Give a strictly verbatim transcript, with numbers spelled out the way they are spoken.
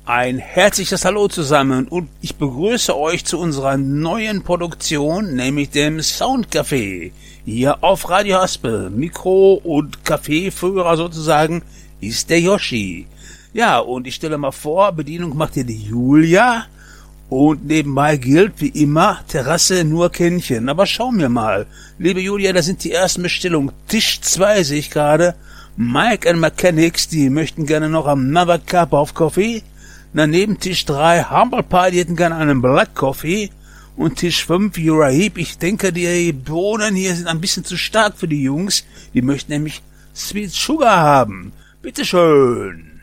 Ein herzliches Hallo zusammen und ich begrüße euch zu unserer neuen Produktion, nämlich dem Soundcafé. Hier auf Radio Haspel. Mikro- und Kaffeeführer sozusagen ist der Yoshi. Ja, und ich stelle mal vor, Bedienung macht hier die Julia. Und nebenbei gilt wie immer, Terrasse nur Kännchen. Aber schauen wir mal. Liebe Julia, da sind die ersten Bestellungen. Tisch zwei sehe ich gerade. Mike and Mechanics, die möchten gerne noch Another Cup of Coffee. Daneben Tisch drei, Humble Pie, die hätten gerne einen Black Coffee. Und Tisch fünf, You're a Heap. Ich denke, die Bohnen hier sind ein bisschen zu stark für die Jungs. Die möchten nämlich Sweet Sugar haben. Bitteschön.